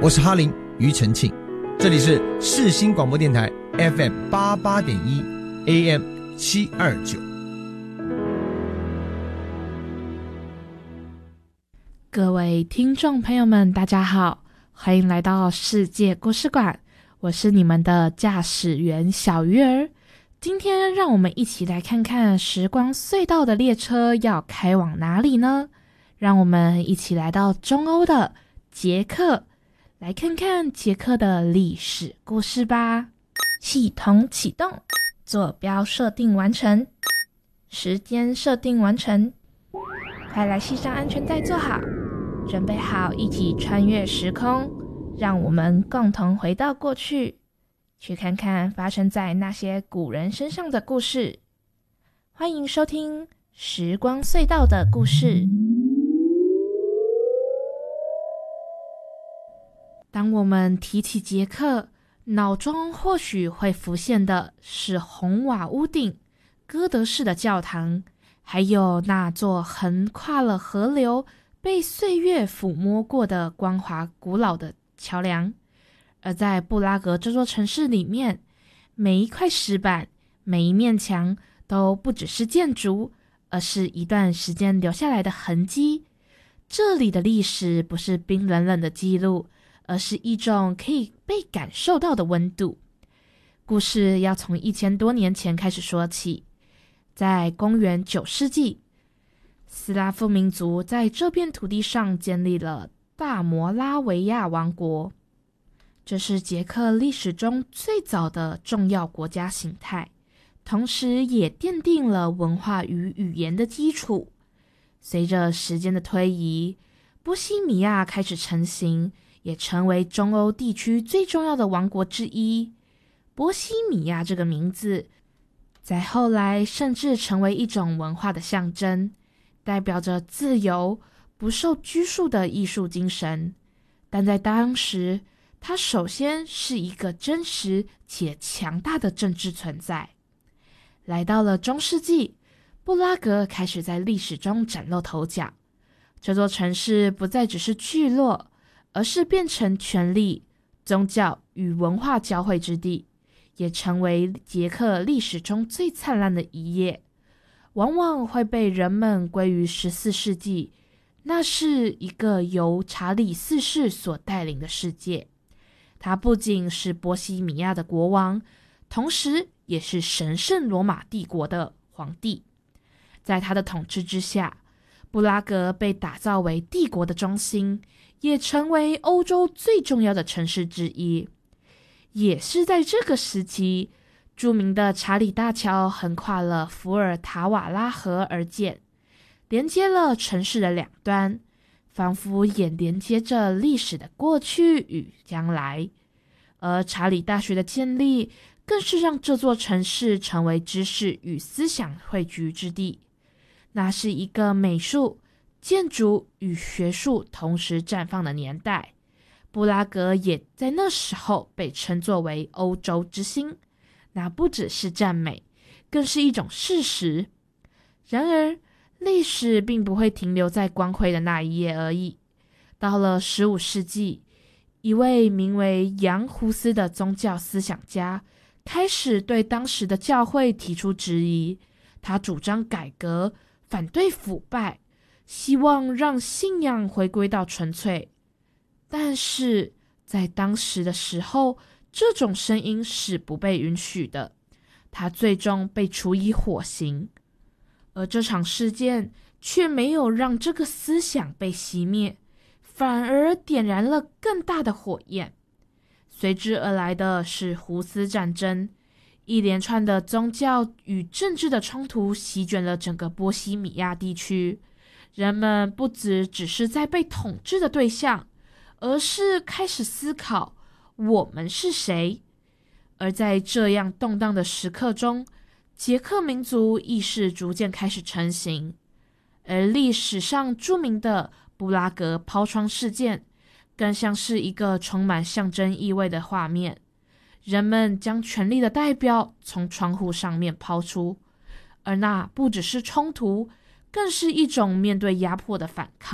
我是哈林庾澄庆，这里是世新广播电台 FM88.1 AM729。 各位听众朋友们大家好，欢迎来到世界故事馆，我是你们的驾驶员小鱼儿。今天让我们一起来看看时光隧道的列车要开往哪里呢？让我们一起来到中欧的捷克，来看看捷克的历史故事吧。系统启动，坐标设定完成，时间设定完成，快来系上安全带坐好，准备好一起穿越时空，让我们共同回到过去，去看看发生在那些古人身上的故事。欢迎收听时光隧道的故事。当我们提起捷克，脑中或许会浮现的是红瓦屋顶、哥德式的教堂，还有那座横跨了河流、被岁月抚摸过的光滑古老的桥梁。而在布拉格这座城市里面，每一块石板、每一面墙都不只是建筑，而是一段时间留下来的痕迹。这里的历史不是冰冷冷的记录，而是一种可以被感受到的温度。故事要从1000多年前开始说起。在公元9世纪，斯拉夫民族在这片土地上建立了大摩拉维亚王国，这是捷克历史中最早的重要国家形态，同时也奠定了文化与语言的基础。随着时间的推移，波西米亚开始成型，也成为中欧地区最重要的王国之一。波西米亚这个名字在后来甚至成为一种文化的象征，代表着自由、不受拘束的艺术精神。但在当时，它首先是一个真实且强大的政治存在。来到了中世纪，布拉格开始在历史中崭露头角。这座城市不再只是聚落，而是变成权力、宗教与文化交汇之地，也成为捷克历史中最灿烂的一页。往往会被人们归于14世纪，那是一个由查理4世所带领的世界。他不仅是波西米亚的国王，同时也是神圣罗马帝国的皇帝。在他的统治之下，布拉格被打造为帝国的中心，也成为欧洲最重要的城市之一。也是在这个时期，著名的查理大桥横跨了伏尔塔瓦拉河而建，连接了城市的两端，仿佛也连接着历史的过去与将来。而查理大学的建立，更是让这座城市成为知识与思想汇聚之地。那是一个美术、建筑与学术同时绽放的年代。布拉格也在那时候被称作为欧洲之星，那不只是赞美，更是一种事实。然而，历史并不会停留在光辉的那一页而已。到了15世纪，一位名为杨胡斯的宗教思想家开始对当时的教会提出质疑。他主张改革，反对腐败，希望让信仰回归到纯粹。但是在当时的时候，这种声音是不被允许的，他最终被处以火刑。而这场事件却没有让这个思想被熄灭，反而点燃了更大的火焰。随之而来的是胡斯战争，一连串的宗教与政治的冲突席卷了整个波西米亚地区。人们不只是在被统治的对象，而是开始思考我们是谁。而在这样动荡的时刻中，捷克民族意识逐渐开始成型。而历史上著名的布拉格抛窗事件，更像是一个充满象征意味的画面。人们将权力的代表从窗户上面抛出，而那不只是冲突，更是一种面对压迫的反抗。